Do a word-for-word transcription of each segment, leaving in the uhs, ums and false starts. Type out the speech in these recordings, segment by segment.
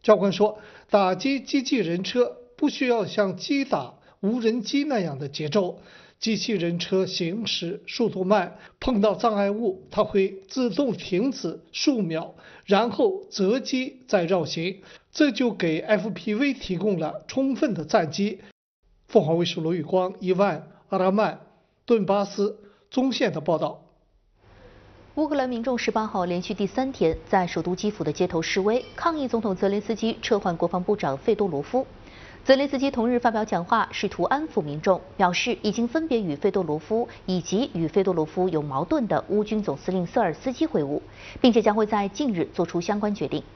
教官说，打击机器人车不需要像击打无人机那样的节奏，机器人车行驶速度慢，碰到障碍物它会自动停止数秒，然后择机再绕行，这就给 F P V 提供了充分的战机。凤凰卫视罗宇光、伊万、阿拉曼、顿巴斯、中线的报道。 乌克兰民众十八号连续第三天在首都基辅的街头示威，抗议总统泽连斯基撤换国防部长费多罗夫。泽连斯基同日发表讲话，试图安抚民众，表示已经分别与费多罗夫以及与费多罗夫有矛盾的乌军总司令瑟尔斯基会晤，并且将会在近日做出相关决定。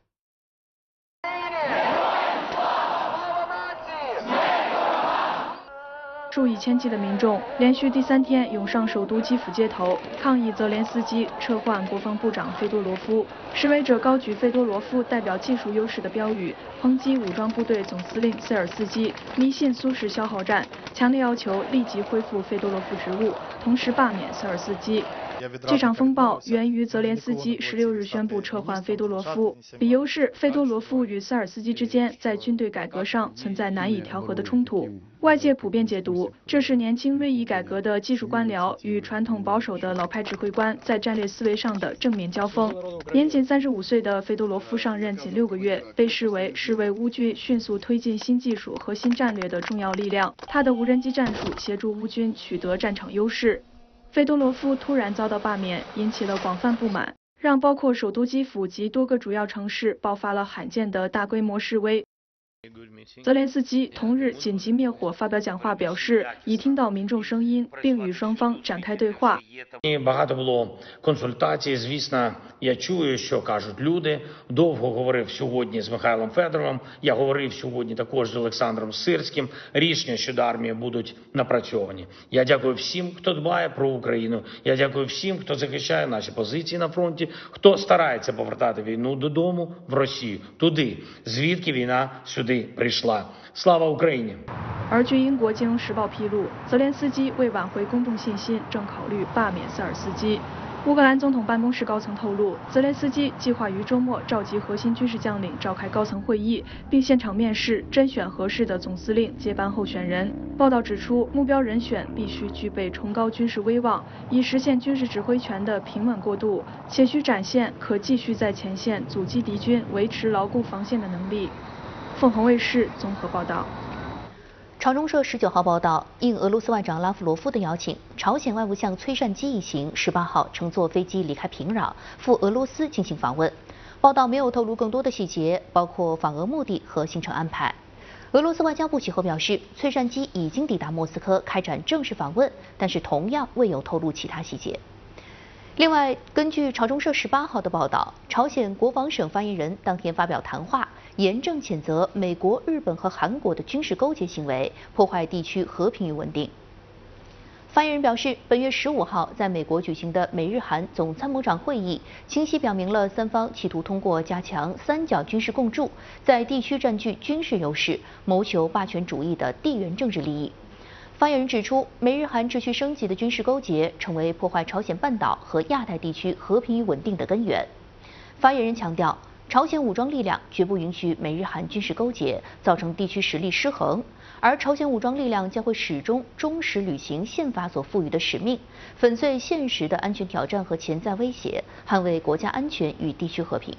数以千计的民众连续第三天涌上首都基辅街头，抗议泽连斯基撤换国防部长费多罗夫。示威者高举费多罗夫代表技术优势的标语，抨击武装部队总司令塞尔斯基迷信苏式消耗战，强烈要求立即恢复费多罗夫职务，同时罢免塞尔斯基。这场风暴源于泽连斯基十六日宣布撤换费多罗夫，理由是费多罗夫与塞尔斯基之间在军队改革上存在难以调和的冲突。外界普遍解读，这是年轻锐意改革的技术官僚与传统保守的老派指挥官在战略思维上的正面交锋。年仅三十五岁的费多罗夫上任仅六个月，被视为是为乌军迅速推进新技术和新战略的重要力量。他的无人机战术协助乌军取得战场优势。费多罗夫突然遭到罢免，引起了广泛不满，让包括首都基辅及多个主要城市爆发了罕见的大规模示威。泽连斯基同日紧急灭火发表讲话，表示已听到民众声音，并与双方展开对话。 Багато було консультацій, звісно, я чую, що кажуть люди. Довго говорив сьогодні з Михайлом Федоровим, я говорив сьогодні також з Олександром Сирським. Рішення щодо армії будуть напрацьовані. Я дякую всім, хто дбає про Україну. Я дякую всім, хто захищає наші позиції на фронті, хто старається повертати війну додому, в Росію, туди, звідки війна сюди прийшла. Слава Україні! 而据英国《金融时报》披露，泽连斯基为挽回公众信心，正考虑罢免塞尔斯基。乌克兰总统办公室高层透露，泽连斯基计划于周末召集核心军事将领召开高层会议，并现场面试甄选合适的总司令接班候选人。报道指出，目标人选必须具备崇高军事威望，以实现军事指挥权的平稳过渡，且需展现可继续在前线阻击敌军、维持牢固防线的能力。凤凰卫视综合报道。 朝中社十九号报道，应俄罗斯外长拉夫罗夫的邀请，朝鲜外务相崔善基一行十八号乘坐飞机离开平壤，赴俄罗斯进行访问。报道没有透露更多的细节，包括访俄目的和行程安排。俄罗斯外交部其后表示，崔善基已经抵达莫斯科开展正式访问，但是同样未有透露其他细节。另外，根据朝中社十八号的报道，朝鲜国防省发言人当天发表谈话，严正谴责美国、日本和韩国的军事勾结行为，破坏地区和平与稳定。发言人表示，本月十五号在美国举行的美日韩总参谋长会议，清晰表明了三方企图通过加强三角军事共筑，在地区占据军事优势，谋求霸权主义的地缘政治利益。发言人指出，美日韩持续升级的军事勾结，成为破坏朝鲜半岛和亚太地区和平与稳定的根源。发言人强调，朝鲜武装力量绝不允许美日韩军事勾结，造成地区实力失衡，而朝鲜武装力量将会始终忠实履行宪法所赋予的使命，粉碎现实的安全挑战和潜在威胁，捍卫国家安全与地区和平。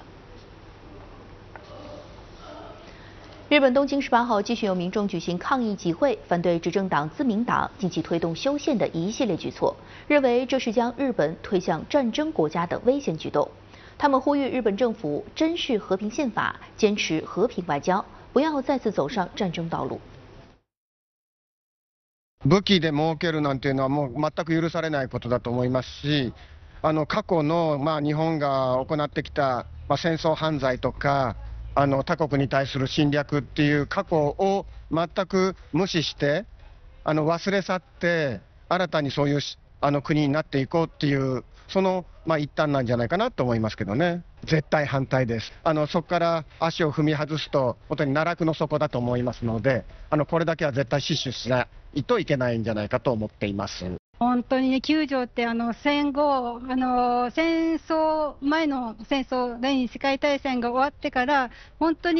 日本东京十八号继续有民众举行抗议集会，反对执政党自民党近期推动修宪的一系列举措，认为这是将日本推向战争国家的危险举动。他们呼吁日本政府珍视和平宪法，坚持和平外交，不要再次走上战争道路。 武器で儲けるなんていうのはもう全く許されないことだと思いますし、あの過去のまあ日本が行ってきたまあ戦争犯罪とか。あの他国に対する侵略っていう過去を全く無視してあの忘れ去って新たにそういうあの国になっていこうっていうそのまあ一端なんじゃないかなと思いますけどね。絶対反対です。あのそこから足を踏み外すと本当に奈落の底だと思いますので、あのこれだけは絶対死守しないといけないんじゃないかと思っています。 本当にね、きゅう条ってあの戦後、あの戦争前の戦争、第二次世界大戦が終わってから本当に